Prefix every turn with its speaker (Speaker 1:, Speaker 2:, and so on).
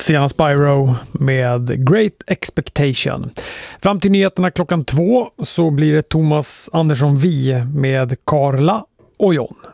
Speaker 1: Sena Spyro med Great Expectation. Fram till nyheterna 2:00 så blir det Thomas Andersson Vi med Karla och John.